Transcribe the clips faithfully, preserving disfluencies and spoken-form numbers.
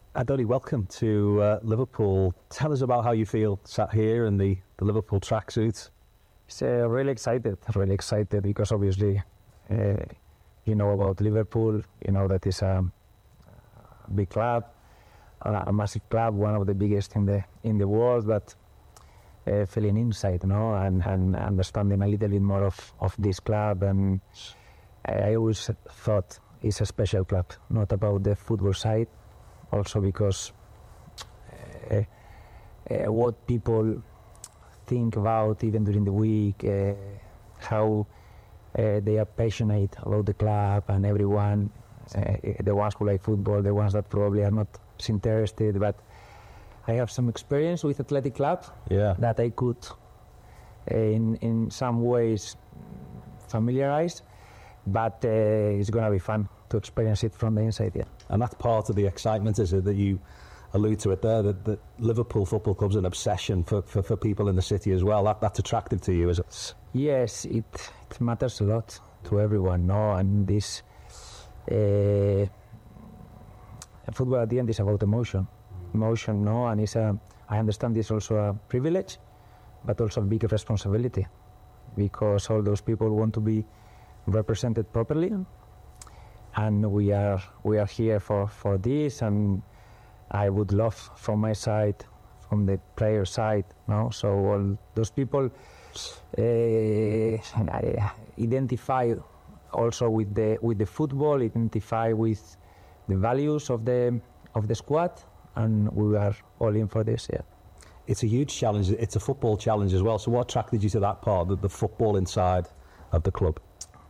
Adoni, welcome to uh, Liverpool. Tell us about how you feel sat here in the, the Liverpool tracksuit. It's uh, really excited, really excited because obviously uh, you know about Liverpool, you know that it's a big club, a massive club, one of the biggest in the in the world, but uh, feeling inside, you know, and, and understanding a little bit more of, of this club. And I always thought it's a special club, not about the football side, also because uh, uh, what people think about even during the week, uh, how uh, they are passionate about the club and everyone, uh, the ones who like football, the ones that probably are not interested, but I have some experience with Athletic Club yeah. that I could uh, in, in some ways familiarize, but uh, it's going to be fun to experience it from the inside, yeah. And that's part of the excitement, is it, that you allude to it there, that, that Liverpool Football Club's an obsession for, for, for people in the city as well. That, that's attractive to you, is it? Yes, it, it matters a lot to everyone, no? And this uh, football at the end is about emotion, emotion, no? And it's a, I understand it's also a privilege, but also a big responsibility, because all those people want to be represented properly, and we are we are here for, for this, and I would love from my side, from the player side, no? So all those people uh, identify also with the with the football, identify with the values of the of the squad, and we are all in for this. Yeah, it's a huge challenge. It's a football challenge as well. So what attracted you to that part, the, the football inside of the club?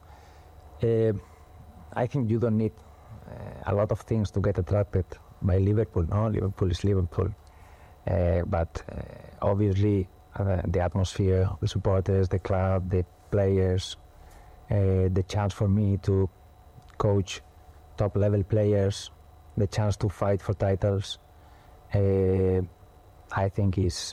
Uh, I think you don't need uh, a lot of things to get attracted by Liverpool. No, Liverpool is Liverpool, uh, but uh, obviously uh, the atmosphere, the supporters, the club, the players, uh, the chance for me to coach top-level players, the chance to fight for titles. Uh, I think is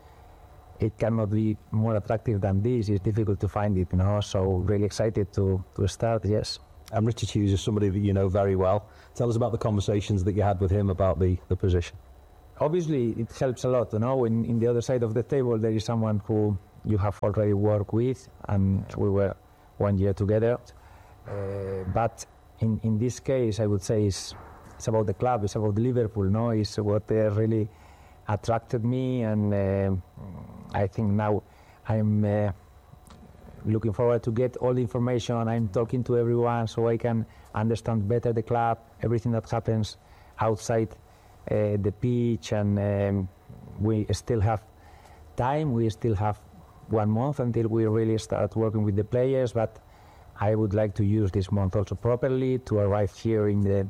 it cannot be more attractive than this. It's difficult to find it, you know. So really excited to to start. Yes. And Richard Hughes is somebody that you know very well. Tell us about the conversations that you had with him about the, the position. Obviously, it helps a lot, you know. In, in the other side of the table, there is someone who you have already worked with, and we were one year together. Uh, but in, in this case, I would say it's, it's about the club, it's about Liverpool, no? It's what uh, really attracted me, and uh, I think now I'm uh, looking forward to get all the information. I'm talking to everyone so I can understand better the club, everything that happens outside uh, the pitch, and um, we still have time. We still have one month until we really start working with the players, but I would like to use this month also properly to arrive here in the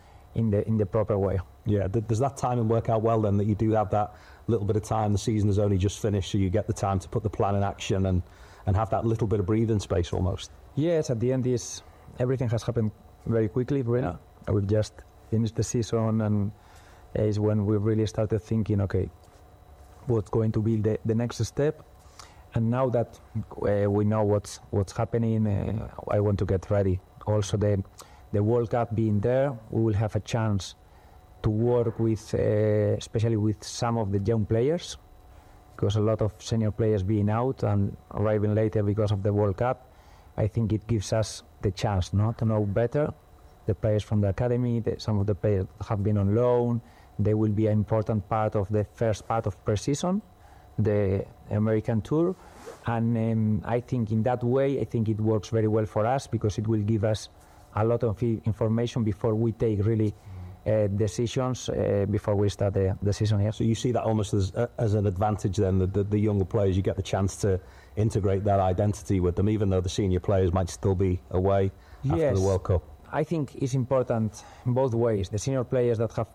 in the in the proper way. Yeah, does that timing work out well then, that you do have that little bit of time? The season has only just finished, so you get the time to put the plan in action and and have that little bit of breathing space almost. Yes, at the end is everything has happened very quickly, really. We've just finished the season, and is when we really started thinking, okay, what's going to be the, the next step? And now that uh, we know what's what's happening, uh, I want to get ready. Also, the the World Cup being there, we will have a chance to work with, uh, especially with some of the young players, because a lot of senior players being out and arriving later because of the World Cup. I think it gives us the chance, no, to know better the players from the academy. The, some of the players have been on loan. They will be an important part of the first part of pre-season, the American tour. And um, I think in that way, I think it works very well for us, because it will give us a lot of information before we take really Uh, decisions uh, before we start the, the season here. So you see that almost as uh, as an advantage then, that the, the younger players, you get the chance to integrate that identity with them, even though the senior players might still be away yes, after the World Cup. I think it's important in both ways. The senior players that have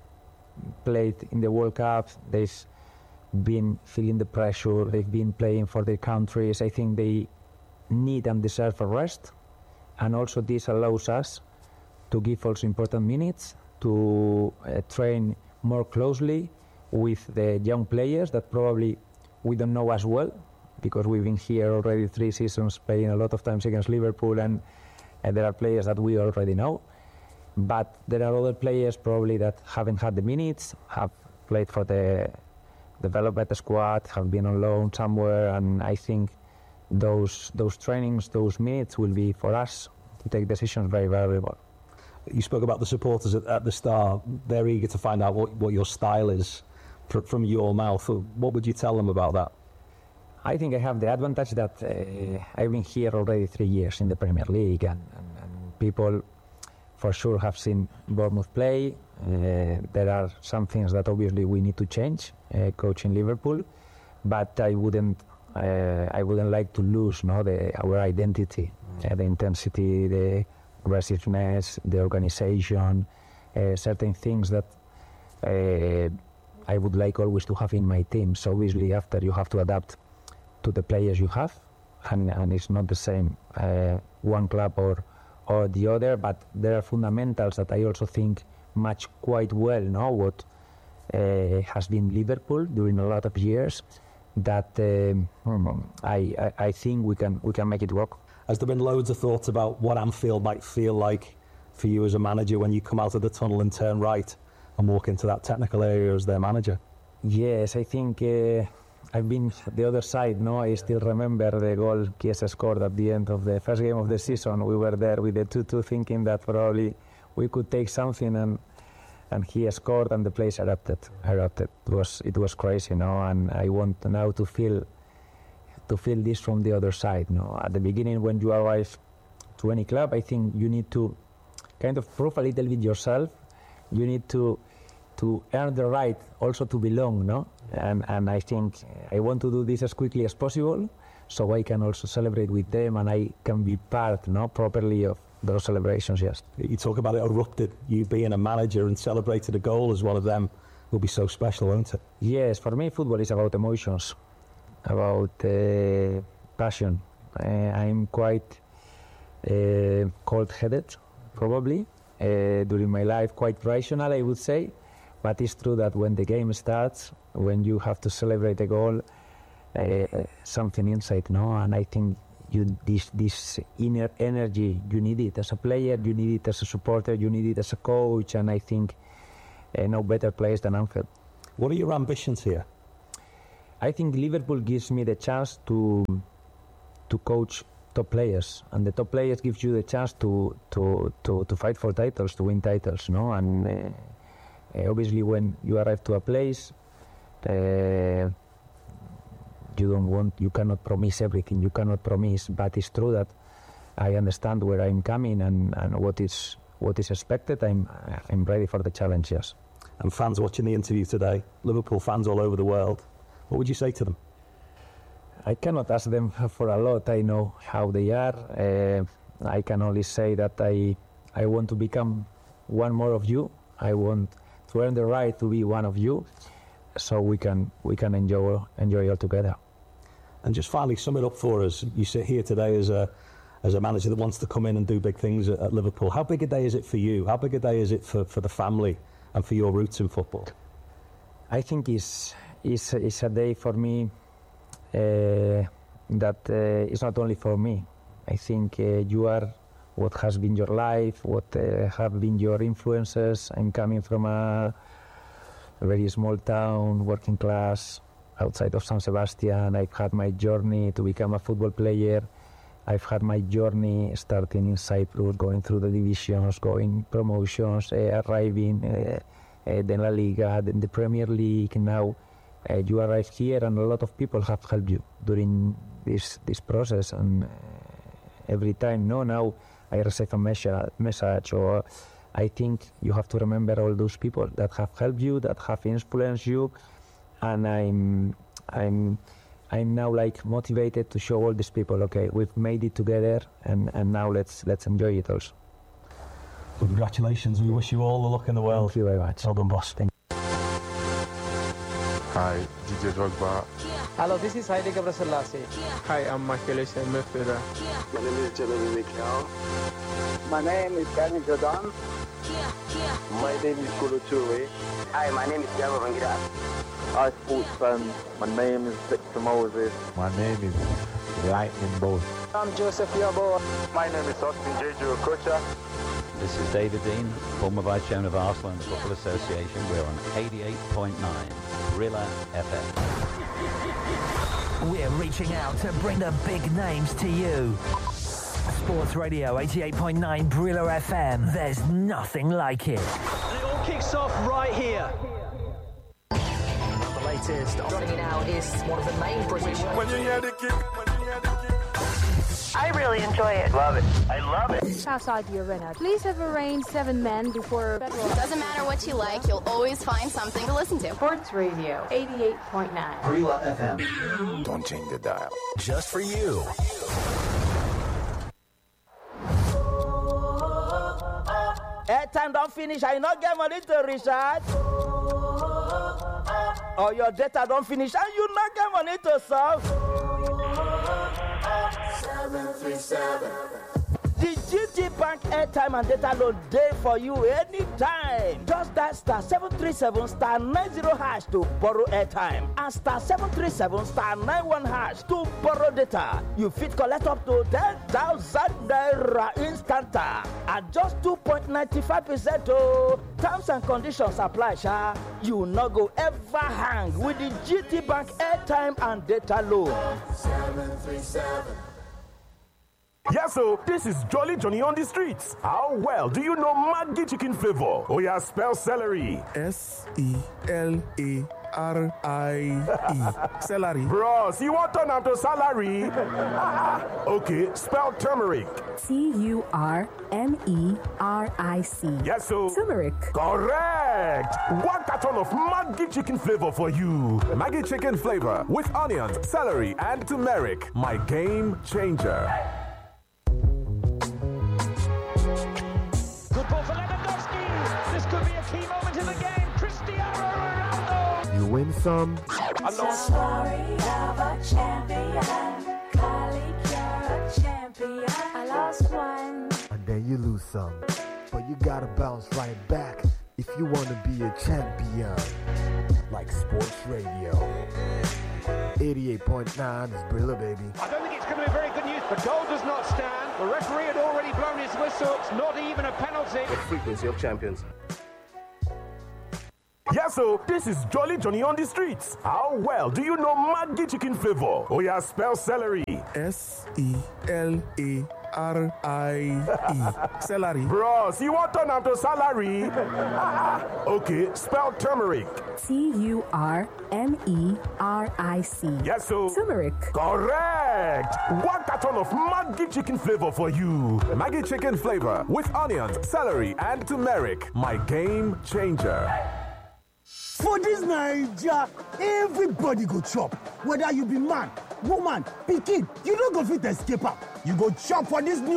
played in the World Cup, they've been feeling the pressure, they've been playing for their countries. I think they need and deserve a rest, and also this allows us to give also important minutes to uh, train more closely with the young players that probably we don't know as well, because we've been here already three seasons playing a lot of times against Liverpool, and, and there are players that we already know. But there are other players probably that haven't had the minutes, have played for the development squad, have been on loan somewhere, and I think those those trainings, those minutes will be for us to take decisions very valuable. You spoke about the supporters at, at the start. They're eager to find out what, what your style is fr- from your mouth. What would you tell them about that? I think I have the advantage that uh, I've been here already three years in the Premier League, and, and, and people for sure have seen Bournemouth play. Uh, there are some things that obviously we need to change, uh, coaching Liverpool, but I wouldn't uh, I wouldn't like to lose no, the, our identity, mm. uh, the intensity, the aggressiveness, the organization, uh, certain things that uh, I would like always to have in my team. So obviously after you have to adapt to the players you have, and, and it's not the same uh, one club or or the other, but there are fundamentals that I also think match quite well, no? What uh, has been Liverpool during a lot of years, that um, I, I I think we can we can make it work. Has there been loads of thoughts about what Anfield might feel like for you as a manager when you come out of the tunnel and turn right and walk into that technical area as their manager? Yes, I think uh, I've been the other side, no? I still remember the goal Chiesa scored at the end of the first game of the season. We were there with the two two thinking that probably we could take something, and and he scored and the place erupted. erupted. It was it was crazy, no? And I want now to feel to feel this from the other side, no? At the beginning, when you arrive to any club, I think you need to kind of prove a little bit yourself. You need to to earn the right also to belong, no? And and I think I want to do this as quickly as possible, so I can also celebrate with them, and I can be part, no, properly of those celebrations. Yes. You talk about it erupted. You being a manager and celebrated a goal as one of them will be so special, won't it? Yes, for me, football is about emotions, about uh, passion. Uh, I'm quite uh, cold-headed, probably uh, during my life, quite rational, I would say. But it's true that when the game starts, when you have to celebrate a goal, uh, something inside, no? And I think you this this inner energy, you need it as a player, you need it as a supporter, you need it as a coach, and I think uh, no better place than Anfield. What are your ambitions here? I think Liverpool gives me the chance to to coach top players, and the top players gives you the chance to to to, to fight for titles, to win titles, no? And uh, Uh, obviously, when you arrive to a place, uh, you don't want, you cannot promise everything. You cannot promise, but it's true that I understand where I'm coming and, and what is what is expected. I'm I'm ready for the challenge. Yes. And fans watching the interview today, Liverpool fans all over the world, what would you say to them? I cannot ask them for a lot. I know how they are. Uh, I can only say that I I want to become one more of you. I want to earn the right to be one of you, so we can we can enjoy enjoy all together. And just finally, sum it up for us. You sit here today as a as a manager that wants to come in and do big things at, at Liverpool. How big a day is it for you? How big a day is it for, for the family and for your roots in football? I think it's it's, it's a day for me uh, that uh, it's not only for me. I think uh, you are what has been your life, what uh, have been your influences. I'm coming from a, a very small town, working class, outside of San Sebastian. I've had my journey to become a football player. I've had my journey starting in Cyprus, going through the divisions, going promotions, uh, arriving, uh, uh, then La Liga, then the Premier League. Now uh, you arrive here, and a lot of people have helped you during this this process. And uh, every time, no, now I receive a message, message, or I think you have to remember all those people that have helped you, that have influenced you, and I'm, I'm, I'm now like motivated to show all these people, okay, we've made it together, and, and now let's let's enjoy it also. Well, congratulations. We wish you all the luck in the world. Thank you very much. Well done, boss. Thank you. Hi, D J Drogba. Hello, this is Haile Gebrselassie. Hi, I'm Michael Essien, midfielder. My name is Jeremy Mikel. My name is Danny Jordan. My name is Kolo Toure. Hi, my name is Thiago Vanguida. Hi, sports fans. My name is Victor Moses. My name is Lightning Bolt. I'm Joseph Yabo. My name is Austin Jeju Okocha. This is David Dean, former Vice Chairman of Arsenal and the Football Association. We're on eighty-eight point nine Brilla F M. We're reaching out to bring the big names to you. Sports Radio eighty-eight point nine Brilla F M. There's nothing like it. And it all kicks off right here. The latest. Joining me now is one of the main British... When you hear the kick, when you hear the kick. I really enjoy it. Love it. I love it. Outside the arena. Police have arraigned seven men before... It doesn't matter what you like, you'll always find something to listen to. Sports Radio eighty-eight point nine. Brilla F M. Don't change the dial. Just for you. Airtime don't finish, I not get money to recharge. Or your data don't finish and you not get money to solve. seven three seven. The G T Bank airtime and data load day for you anytime. Just that star seven three seven star nine zero hash to borrow airtime and star seven three seven star nine one hash to borrow data. You fit collect up to ten thousand naira instant at just two point nine five percent. Oh, terms and conditions apply, sha. You no go ever hang with the G T Bank airtime and data load. seven three seven. Yes, so this is Jolly Johnny on the streets. How well do you know Maggi chicken flavor? Oh yeah, spell celery. S E L A R I E. Celery. Bros, you want to turn out to salary? Okay, spell turmeric. T U R M E R I C. Yes, so. Turmeric. Correct. One carton of Maggi chicken flavor for you. Maggi chicken flavor with onions, celery, and turmeric. My game changer. Good ball for Lewandowski. This could be a key moment in the game. Cristiano Ronaldo. You win some. It's a story of a champion. Colleague, you're a champion. I lost one. And then you lose some. But you gotta bounce right back if you wanna be a champion. Like Sports Radio. eighty-eight point nine is Brilla, baby. I don't think it's going to be very good news. The goal does not stand. The referee had already blown his whistle. It's not even a penalty. The frequency of champions. Yes, so this is Jolly Johnny on the streets. How well do you know Maggi chicken flavor? Oh yeah, spell celery. S E L A R I E. Celery. Bros, you want to turn out to salary? Okay, spell turmeric. T U R M E R I C. Yes, so. Turmeric. Correct. One carton of Maggi chicken flavor for you. Maggi chicken flavor with onions, celery, and turmeric. My game changer. For this Naija, everybody go chop. Whether you be man, woman, pikin, you no go fit escape am. You go chop for this new